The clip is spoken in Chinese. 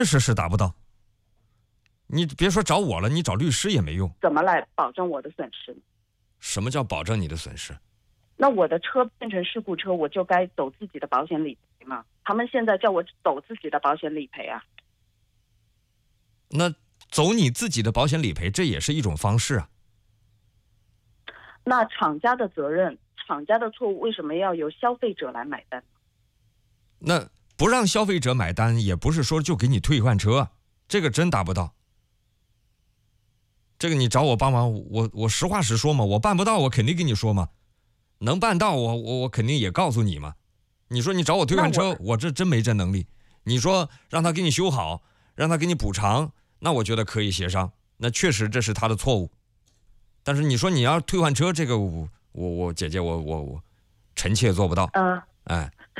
是达不到。你别说找我了，你找律师也没用。 怎么来保证我的损失？ 什么叫保证你的损失？ 那我的车变成事故车，我就该走自己的保险理赔吗？他们现在叫我走自己的保险理赔啊。 那走你自己的保险理赔，这也是一种方式啊。 那厂家的责任，厂家的错误，为什么要由消费者来买单？ 那不让消费者买单，也不是说就给你退换车，这个真达不到。这个你找我帮忙，我实话实说嘛，我办不到，我肯定跟你说嘛。能办到，我肯定也告诉你嘛。你说你找我退换车，我这真没这能力。你说让他给你修好，让他给你补偿，那我觉得可以协商。那确实这是他的错误。但是你说你要退换车，这个我姐姐我臣妾做不到。哎，